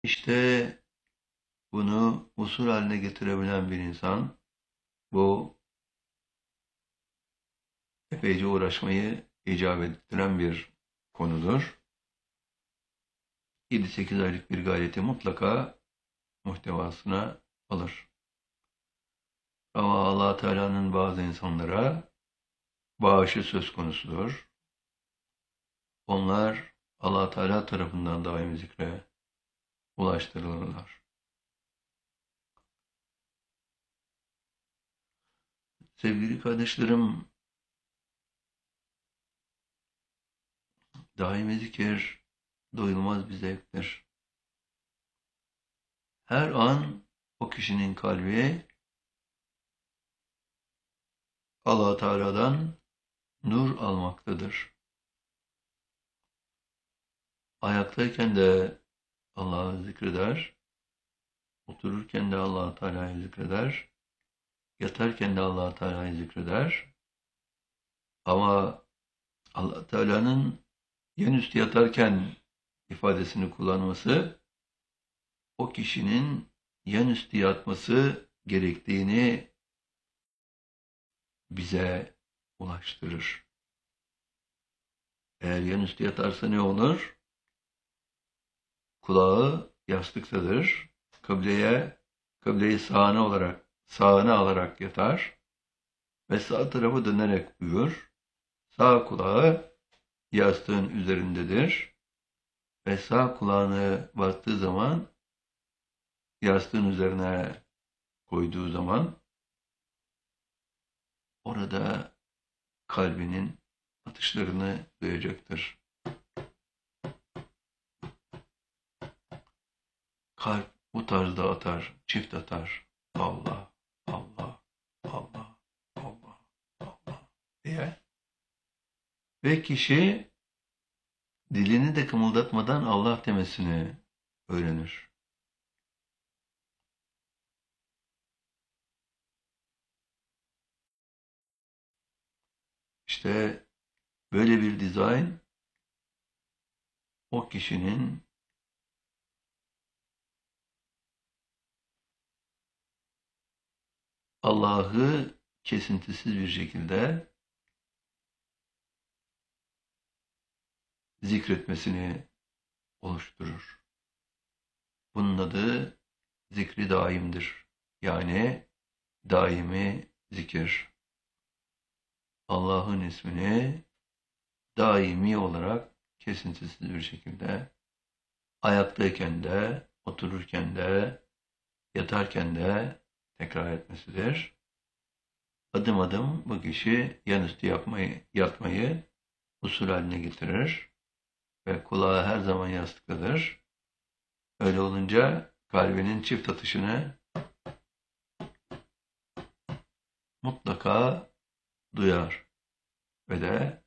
İşte bunu usul haline getirebilen bir insan, bu epeyce uğraşmayı icap ettiren bir konudur. 7-8 aylık bir gayreti mutlaka muhtevasına alır. Ama Allah Teala'nın bazı insanlara bağışı söz konusudur. Onlar Allah Teala tarafından daim zikre ulaştırılırlar. Sevgili kardeşlerim, daimi zikir doyulmaz bir zevktir. Her an o kişinin kalbi Allah Teala'dan nur almaktadır. Ayaktayken de Allah'ı zikreder, otururken de Allah Teala'yı zikreder, yatarken de Allah Teala'yı zikreder. Ama Allah Teala'nın yanüstü yatarken ifadesini kullanması, o kişinin yanüstü yatması gerektiğini bize ulaştırır. Eğer yanüstü yatarsa ne olur? Kulağı yastıktadır. Kıbleyi sağına alarak yatar ve sağ tarafa dönerek uyur. Sağ kulağı yastığın üzerindedir ve sağ kulağını bastığı zaman, yastığın üzerine koyduğu zaman orada kalbinin atışlarını duyacaktır. Kalp bu tarzda atar, çift atar. Allah, Allah, Allah, Allah, Allah diye. Ve kişi dilini de kımıldatmadan Allah demesini öğrenir. İşte böyle bir dizayn o kişinin Allah'ı kesintisiz bir şekilde zikretmesini oluşturur. Bunun adı zikri daimdir. Yani daimi zikir. Allah'ın ismini daimi olarak kesintisiz bir şekilde ayaktayken de, otururken de, yatarken de tekrar etmesidir. Adım adım bu kişi yanüstü yatmayı usul haline getirir ve kulağı her zaman yastıktadır. Öyle olunca kalbinin çift atışını mutlaka duyar ve de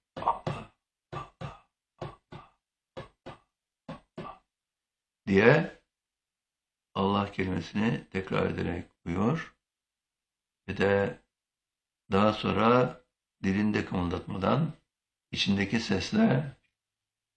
diye Allah kelimesini tekrar ederek uyuyor ve de daha sonra dilinde kımıldatmadan içindeki sesle